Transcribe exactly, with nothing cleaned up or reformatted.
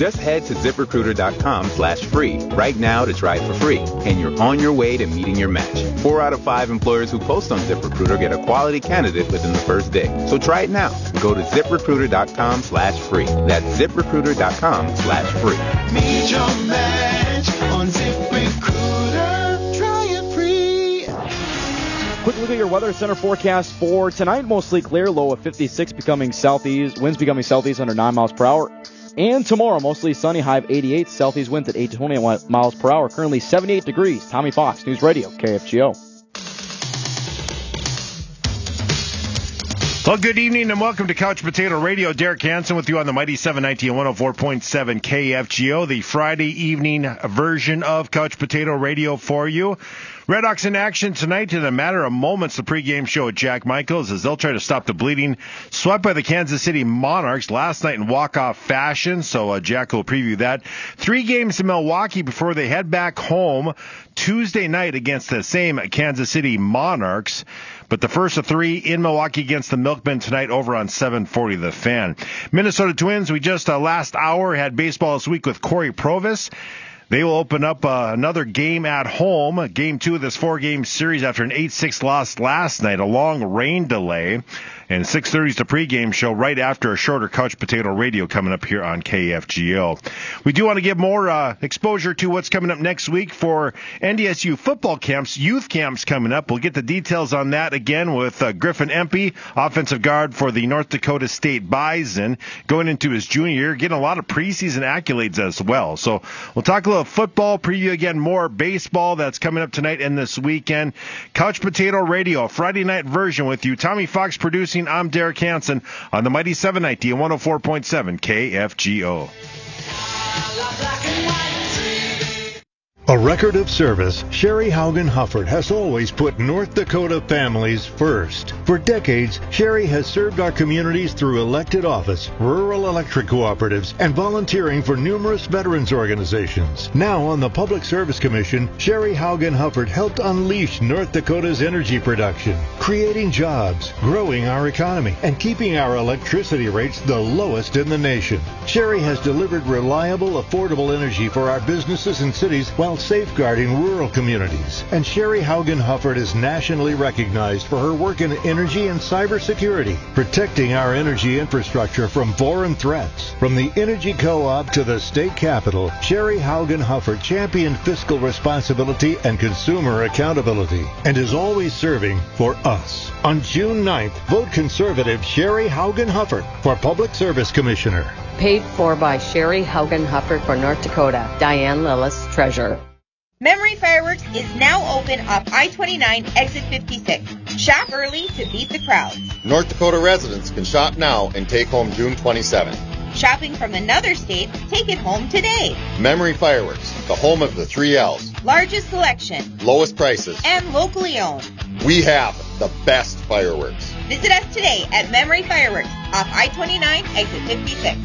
Just head to ZipRecruiter.com slash free right now to try for free, and you're on your way to meeting your match. Four out of five employers who post on ZipRecruiter get a quality candidate within the first day. So try it now. Go to ZipRecruiter.com slash free. That's ZipRecruiter.com slash free. Meet your match on ZipRecruiter. Try it free. Quick look at your Weather Center forecast for tonight. Mostly clear, low of fifty-six, becoming southeast. Winds becoming southeast under nine miles per hour. And tomorrow, mostly sunny, high of eighty-eight. Southeast winds at eight to twenty miles per hour. Currently seventy-eight degrees. Tommy Fox, News Radio, K F G O. Well, good evening and welcome to Couch Potato Radio. Derek Hansen with you on the Mighty seven ninety and one oh four point seven K F G O, the Friday evening version of Couch Potato Radio for you. Redhawks in action tonight in a matter of moments. The pregame show at Jack Michaels as they'll try to stop the bleeding. Swept by the Kansas City Monarchs last night in walk-off fashion, so uh, Jack will preview that. Three games in Milwaukee before they head back home Tuesday night against the same Kansas City Monarchs. But the first of three in Milwaukee against the Milkmen tonight over on seven forty The Fan. Minnesota Twins, we just uh, last hour had baseball this week with Corey Provis. They will open up uh, another game at home, game two of this four-game series after an eight six loss last night, a long rain delay. And six thirty is the pregame show right after a shorter Couch Potato Radio coming up here on K F G O. We do want to give more uh, exposure to what's coming up next week for N D S U football camps, youth camps coming up. We'll get the details on that again with uh, Griffin Empey, offensive guard for the North Dakota State Bison, going into his junior year, getting a lot of preseason accolades as well. So we'll talk a little football, preview again more baseball that's coming up tonight and this weekend. Couch Potato Radio, Friday night version with you. Tommy Fox producing. I'm Derek Hansen on the Mighty seven ninety and one oh four point seven K F G O. A record of service, Sherry Haugen Hufford has always put North Dakota families first. For decades, Sherry has served our communities through elected office, rural electric cooperatives, and volunteering for numerous veterans organizations. Now on the Public Service Commission, Sherry Haugen Hufford helped unleash North Dakota's energy production, creating jobs, growing our economy, and keeping our electricity rates the lowest in the nation. Sherry has delivered reliable, affordable energy for our businesses and cities while safeguarding rural communities. And Sherry Haugen Hufford is nationally recognized for her work in energy and cybersecurity, protecting our energy infrastructure from foreign threats. From the Energy Co-op to the state capitol, Sherry Haugen Hufford championed fiscal responsibility and consumer accountability, and is always serving for us. On June ninth, vote conservative Sherry Haugen Hufford for Public Service Commissioner. Paid for by Sherry Haugen Hufford for North Dakota. Diane Lillis, Treasurer. Memory Fireworks is now open off I twenty-nine, exit fifty-six. Shop early to beat the crowds. North Dakota residents can shop now and take home June twenty-seventh. Shopping from another state, take it home today. Memory Fireworks, the home of the three L's. Largest selection, lowest prices, and locally owned. We have the best fireworks. Visit us today at Memory Fireworks off I twenty-nine, exit fifty-six.